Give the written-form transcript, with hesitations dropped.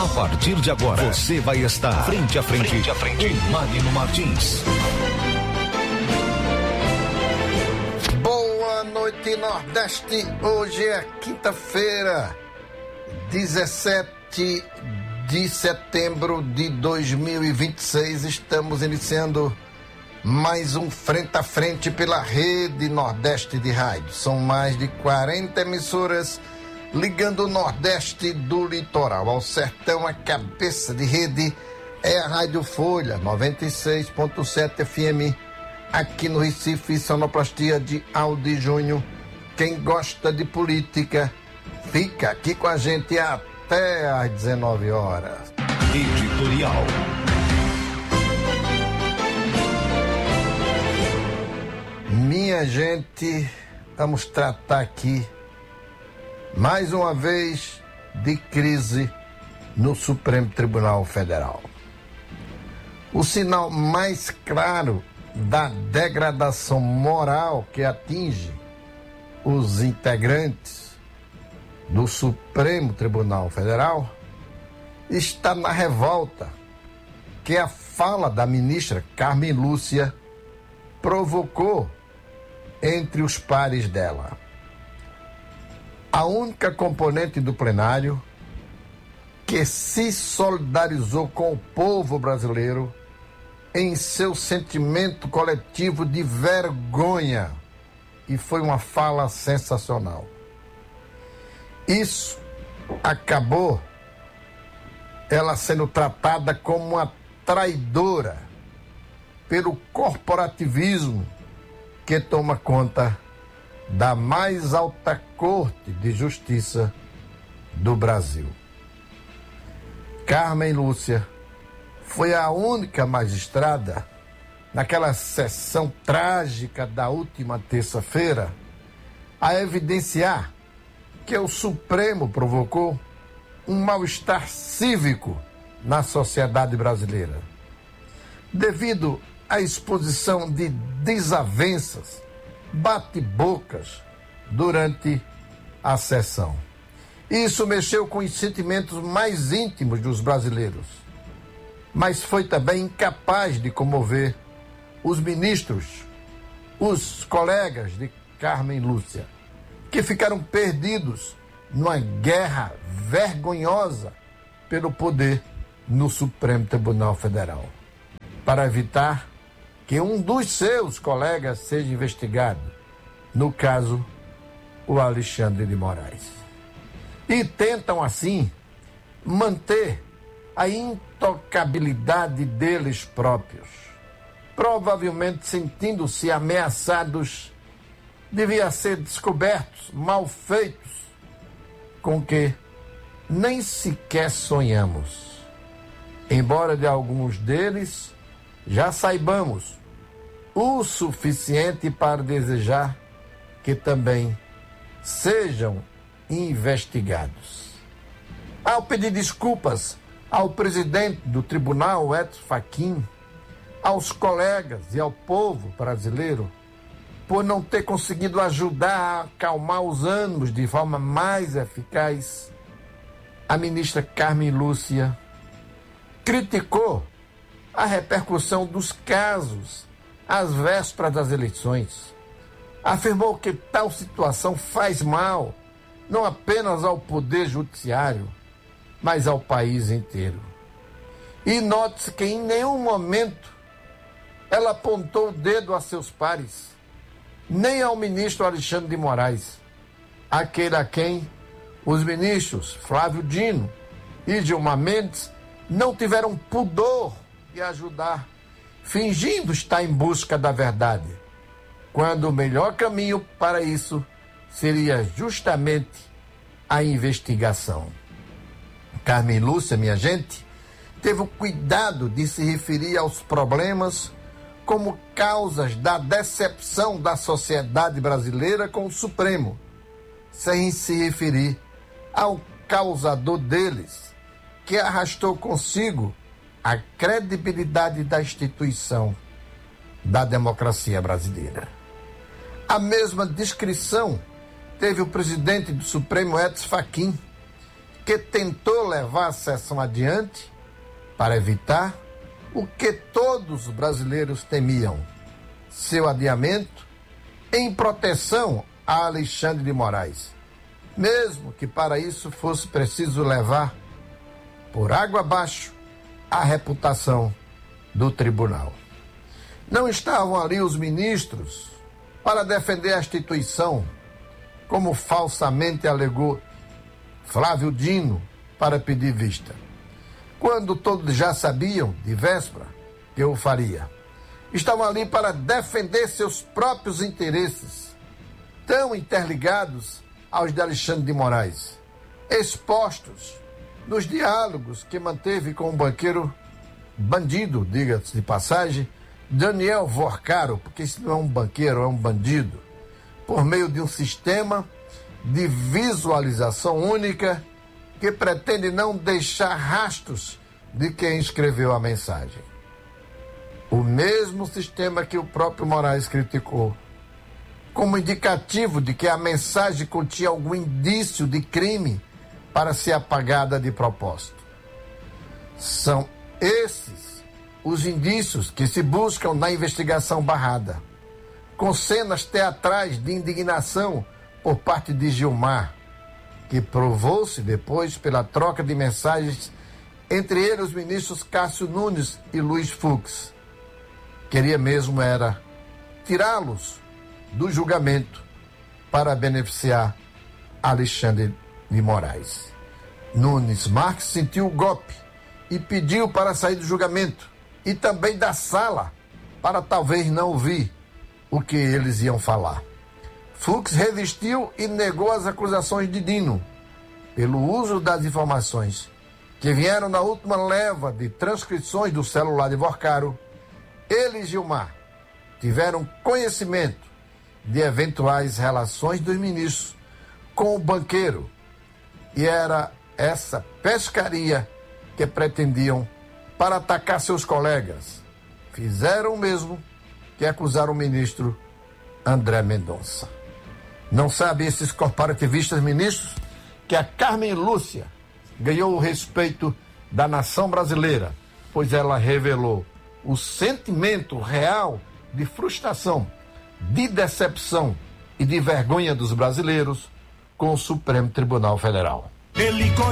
A partir de agora, você vai estar frente a frente com Magno Martins. Boa noite, Nordeste. Hoje é quinta-feira, 17 de setembro de 2026. Estamos iniciando mais um Frente a Frente pela Rede Nordeste de Rádio. São mais de 40 emissoras ligando o Nordeste do litoral ao sertão. A cabeça de rede é a Rádio Folha 96.7 FM aqui no Recife, sonoplastia de Aldi Júnior. Quem gosta de política fica aqui com a gente até às 19 horas. Editorial. Minha gente, vamos tratar aqui mais uma vez de crise no Supremo Tribunal Federal. O sinal mais claro da degradação moral que atinge os integrantes do Supremo Tribunal Federal está na revolta que a fala da ministra Carmen Lúcia provocou entre os pares dela. A única componente do plenário que se solidarizou com o povo brasileiro em seu sentimento coletivo de vergonha, e foi uma fala sensacional. Isso acabou ela sendo tratada como uma traidora pelo corporativismo que toma conta da mais alta corte de justiça do Brasil. Carmen Lúcia foi a única magistrada naquela sessão trágica da última terça-feira a evidenciar que o Supremo provocou um mal-estar cívico na sociedade brasileira, devido à exposição de desavenças, bate-bocas durante a sessão. Isso mexeu com os sentimentos mais íntimos dos brasileiros, mas foi também incapaz de comover os ministros, os colegas de Carmen Lúcia, que ficaram perdidos numa guerra vergonhosa pelo poder no Supremo Tribunal Federal, para evitar que um dos seus colegas seja investigado, no caso, o Alexandre de Moraes. E tentam, assim, manter a intocabilidade deles próprios, provavelmente sentindo-se ameaçados de vir a ser descobertos malfeitos com que nem sequer sonhamos, embora de alguns deles já saibamos o suficiente para desejar que também sejam investigados. Ao pedir desculpas ao presidente do tribunal, Edson Fachin, aos colegas e ao povo brasileiro por não ter conseguido ajudar a acalmar os ânimos de forma mais eficaz, a ministra Carmen Lúcia criticou a repercussão dos casos às vésperas das eleições. Afirmou que tal situação faz mal não apenas ao Poder Judiciário, mas ao país inteiro. E note-se que em nenhum momento ela apontou o dedo a seus pares, nem ao ministro Alexandre de Moraes, aquele a quem os ministros Flávio Dino e Gilmar Mendes não tiveram pudor de ajudar, fingindo estar em busca da verdade, quando o melhor caminho para isso seria justamente a investigação. Carmen Lúcia, minha gente, teve o cuidado de se referir aos problemas como causas da decepção da sociedade brasileira com o Supremo, sem se referir ao causador deles, que arrastou consigo a credibilidade da instituição da democracia brasileira. A mesma descrição teve o presidente do Supremo, Edson Fachin, porque tentou levar a sessão adiante para evitar o que todos os brasileiros temiam: seu adiamento em proteção a Alexandre de Moraes, mesmo que para isso fosse preciso levar por água abaixo a reputação do tribunal. Não estavam ali os ministros para defender a instituição, como falsamente alegou Flávio Dino para pedir vista, quando todos já sabiam, de véspera, que eu faria. Estavam ali para defender seus próprios interesses, tão interligados aos de Alexandre de Moraes, expostos nos diálogos que manteve com o banqueiro bandido, diga-se de passagem, Daniel Vorcaro, porque isso não é um banqueiro, é um bandido, por meio de um sistema de visualização única que pretende não deixar rastros de quem escreveu a mensagem. O mesmo sistema que o próprio Moraes criticou, como indicativo de que a mensagem continha algum indício de crime para ser apagada de propósito. São esses os indícios que se buscam na investigação barrada, com cenas teatrais de indignação por parte de Gilmar, que provou-se depois pela troca de mensagens entre ele os ministros Cássio Nunes e Luiz Fux. Queria mesmo era tirá-los do julgamento para beneficiar Alexandre de Moraes. Nunes Marques sentiu o golpe e pediu para sair do julgamento e também da sala para talvez não ouvir o que eles iam falar. Fux resistiu e negou as acusações de Dino pelo uso das informações que vieram na última leva de transcrições do celular de Vorcaro. Ele e Gilmar tiveram conhecimento de eventuais relações dos ministros com o banqueiro, e era essa pescaria que pretendiam para atacar seus colegas. Fizeram o mesmo que acusaram o ministro André Mendonça. Não sabem esses corporativistas ministros que a Carmen Lúcia ganhou o respeito da nação brasileira, pois ela revelou o sentimento real de frustração, de decepção e de vergonha dos brasileiros com o Supremo Tribunal Federal.